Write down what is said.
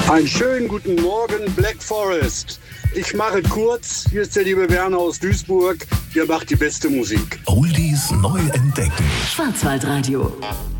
Einen schönen guten Morgen, Black Forest. Ich mache kurz. Hier ist der liebe Werner aus Duisburg. Ihr macht die beste Musik. Oldies neu entdecken. Schwarzwaldradio.